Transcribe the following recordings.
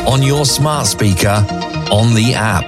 on your smart speaker, on the app.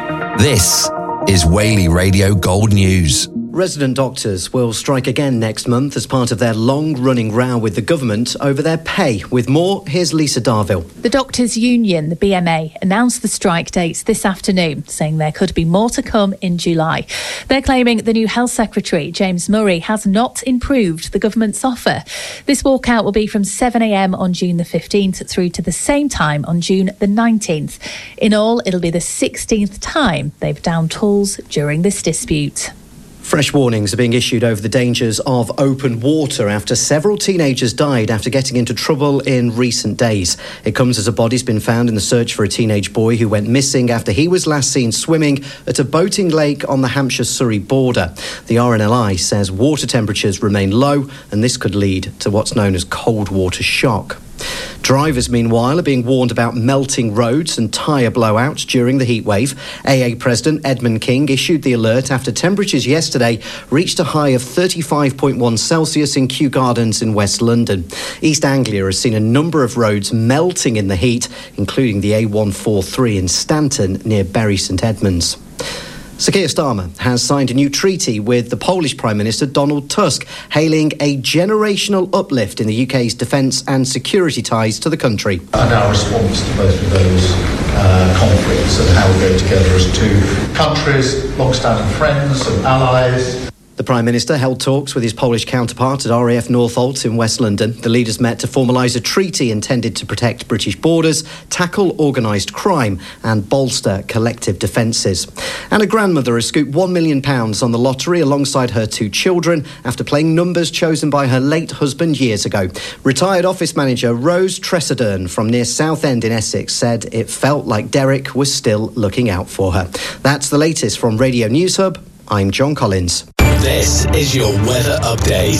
This is Whaley Radio Gold News. Resident doctors will strike again next month as part of their long-running row with the government over their pay. With more, here's Lisa Darville. The doctors' union, the BMA, announced the strike dates this afternoon, saying there could be more to come in July. They're claiming the new Health Secretary, James Murray, has not improved the government's offer. This walkout will be from 7 a.m. on June the 15th through to the same time on June the 19th. In all, it'll be the 16th time they've downed tools during this dispute. Fresh warnings are being issued over the dangers of open water after several teenagers died after getting into trouble in recent days. It comes as a body's been found in the search for a teenage boy who went missing after he was last seen swimming at a boating lake on the Hampshire-Surrey border. The RNLI says water temperatures remain low and this could lead to what's known as cold water shock. Drivers, meanwhile, are being warned about melting roads and tyre blowouts during the heatwave. AA President Edmund King issued the alert after temperatures yesterday reached a high of 35.1 Celsius in Kew Gardens in West London. East Anglia has seen a number of roads melting in the heat, including the A143 in Stanton near Bury St Edmunds. Sir Keir Starmer has signed a new treaty with the Polish Prime Minister Donald Tusk, hailing a generational uplift in the UK's defence and security ties to the country. And our response to both of those conflicts and how we go together as two countries, long-standing friends and allies. The Prime Minister held talks with his Polish counterpart at RAF Northolt in West London. The leaders met to formalise a treaty intended to protect British borders, tackle organised crime and bolster collective defences. And a grandmother has scooped £1 million on the lottery alongside her two children after playing numbers chosen by her late husband years ago. Retired office manager Rose Tressedern from near Southend in Essex said it felt like Derek was still looking out for her. That's the latest from Radio News Hub. I'm John Collins. This is your weather update.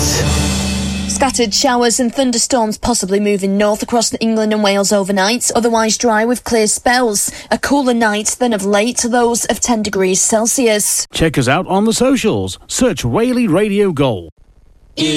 Scattered showers and thunderstorms possibly moving north across England and Wales overnight, otherwise dry with clear spells. A cooler night than of late, lows of 10 degrees Celsius. Check us out on the socials. Search Whaley Radio Gold.